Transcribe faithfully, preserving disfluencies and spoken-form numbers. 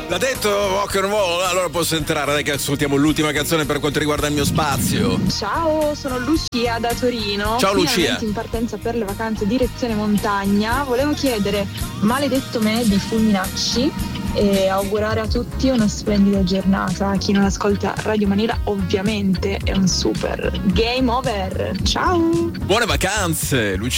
L'ha detto rock and roll, allora posso entrare, dai che ascoltiamo l'ultima canzone per quanto riguarda il mio spazio. Ciao, sono Lucia da Torino. Ciao Lucia. Finalmente in partenza per le vacanze direzione montagna. Volevo chiedere Maledetto me di Fulminacci e augurare a tutti una splendida giornata. Chi non ascolta Radio Manila ovviamente è un super game over. Ciao. Buone vacanze, Lucia.